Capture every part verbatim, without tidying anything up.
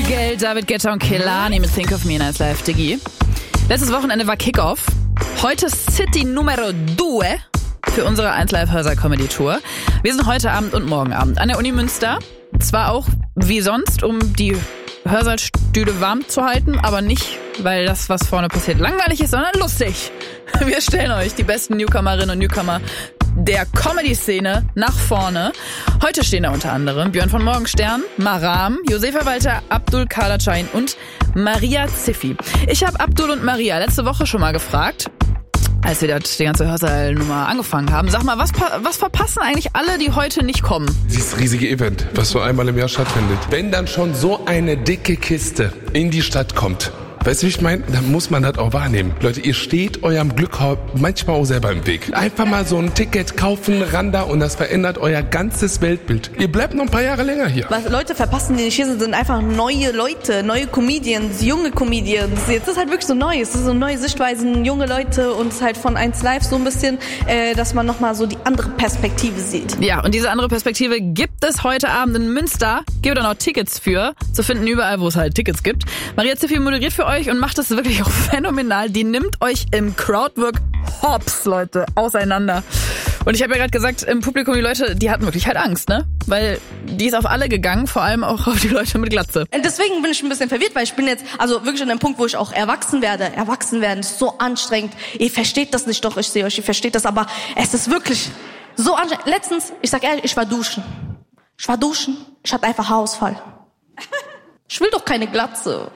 Geld, David Guetta und Kehlani mit Think of Me in Nice Life, Diggi. Letztes Wochenende war Kickoff. Heute City Numero Due für unsere eins Live Hörsaal Comedy Tour. Wir sind heute Abend und morgen Abend an der Uni Münster. Zwar auch wie sonst, um die Hörsaal-Stühle warm zu halten, aber nicht, weil das, was vorne passiert, langweilig ist, sondern lustig. Wir stellen euch die besten Newcomerinnen und Newcomer der Comedy-Szene nach vorne. Heute stehen da unter anderem Björn von Morgenstern, Maram, Josefa Walter, Abdul Kalacain und Maria Ziffi. Ich habe Abdul und Maria letzte Woche schon mal gefragt, als wir das, die ganze Hörsaal-Nummer angefangen haben. Sag mal, was, was verpassen eigentlich alle, die heute nicht kommen? Dieses riesige Event, was so einmal im Jahr stattfindet. Wenn dann schon so eine dicke Kiste in die Stadt kommt, weißt du, wie ich meine? Dann muss man das auch wahrnehmen. Leute, ihr steht eurem Glück manchmal auch selber im Weg. Einfach mal so ein Ticket kaufen, ran da, und das verändert euer ganzes Weltbild. Ihr bleibt noch ein paar Jahre länger hier. Was Leute verpassen, die nicht hier sind, sind einfach neue Leute, neue Comedians, junge Comedians. Jetzt ist halt wirklich so neu. Es ist so neue Sichtweisen, junge Leute, und es ist halt von eins Live so ein bisschen, äh, dass man nochmal so die andere Perspektive sieht. Ja, und diese andere Perspektive gibt es heute Abend in Münster. Gibt auch noch Tickets für, zu finden überall, wo es halt Tickets gibt. Maria Ziffi moderiert für euch und macht das wirklich auch phänomenal. Die nimmt euch im Crowdwork hops, Leute, auseinander. Und ich habe ja gerade gesagt, im Publikum, die Leute, die hatten wirklich halt Angst, ne? Weil die ist auf alle gegangen, vor allem auch auf die Leute mit Glatze. Und deswegen bin ich ein bisschen verwirrt, weil ich bin jetzt also wirklich an dem Punkt, wo ich auch erwachsen werde. Erwachsen werden ist so anstrengend. Ihr versteht das nicht, doch, ich sehe euch, ihr versteht das, aber es ist wirklich so anstrengend. Letztens, ich sag ehrlich, ich war duschen. Ich war duschen, ich hatte einfach Haarausfall. Ich will doch keine Glatze.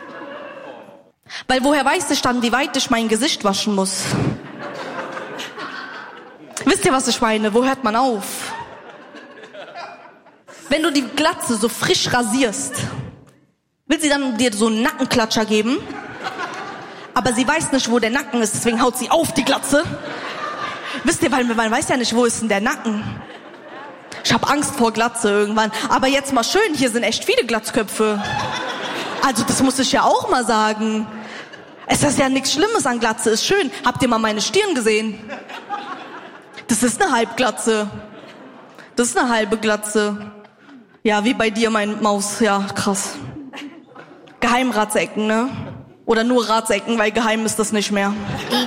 Weil woher weiß ich dann, wie weit ich mein Gesicht waschen muss? Wisst ihr, was ich meine? Wo hört man auf? Wenn du die Glatze so frisch rasierst, will sie dann dir so einen Nackenklatscher geben, aber sie weiß nicht, wo der Nacken ist, deswegen haut sie auf die Glatze. Wisst ihr, weil man weiß ja nicht, wo ist denn der Nacken? Ich habe Angst vor Glatze irgendwann. Aber jetzt mal schön, hier sind echt viele Glatzköpfe. Also das muss ich ja auch mal sagen. Es ist ja nichts Schlimmes an Glatze, ist schön. Habt ihr mal meine Stirn gesehen? Das ist eine Halbglatze. Das ist eine halbe Glatze. Ja, wie bei dir, mein Maus. Ja, krass. Geheimratsecken, ne? Oder nur Ratsecken, weil geheim ist das nicht mehr.